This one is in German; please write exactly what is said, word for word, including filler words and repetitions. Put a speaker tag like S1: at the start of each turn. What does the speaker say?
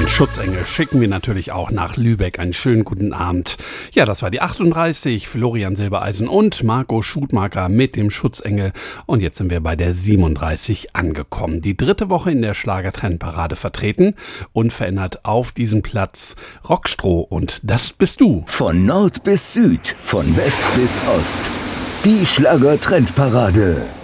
S1: den Schutzengel schicken wir natürlich auch nach Lübeck. Einen schönen guten Abend. Ja, das war die achtunddreißig, Florian Silbereisen und Marco Schutmacher mit dem Schutzengel. Und jetzt sind wir bei der siebenunddreißig angekommen. Die dritte Woche in der Schlagertrendparade vertreten. Unverändert auf diesem Platz Rockstroh und das bist du.
S2: Von Nord bis Süd, von West bis Ost. Die Schlagertrendparade.